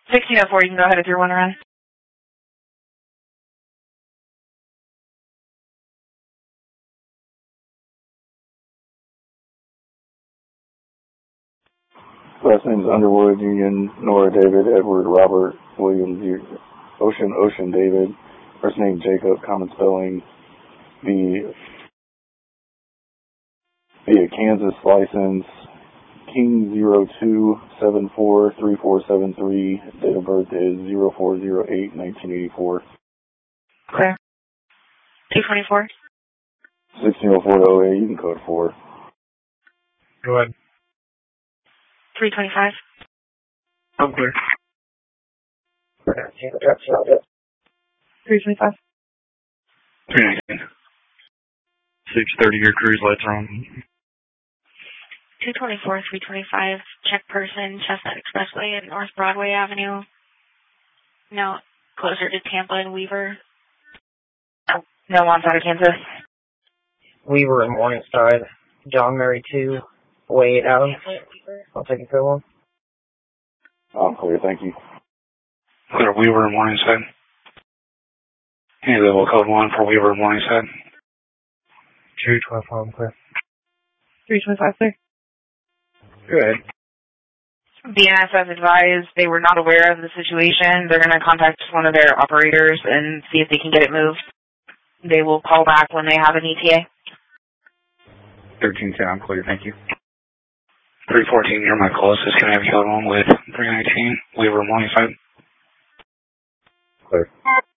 1604, you can go ahead with your one run. Last name's Underwood, Union, Nora, David, Edward, Robert, Williams, Ocean, David. First name Jacob, common spelling. The Kansas license, King 02743473. Date of birth is 04/08/1984. Clear. 224. 1604-08, you can code 4. Go ahead. 325. I'm clear. 325. 319. 6:30, your cruise lights are on. 224, 325. Check person, Chestnut Expressway and North Broadway Avenue. No, closer to Tampa and Weaver. No, outside of Kansas. Weaver and Morningside. John Mary 2, Way 8 Adams. I'll take it for one. I'm clear, thank you. Clear Weaver and Morningside. Any level code 1 for Weaver and Morningside. 224, I'm clear. 325, sir. Go ahead. BNS has advised they were not aware of the situation. They're going to contact one of their operators and see if they can get it moved. They will call back when they have an ETA. 1310, I'm clear, thank you. 314, you're my closest. Can I have you along with 319, Weaver Morningside? Clear.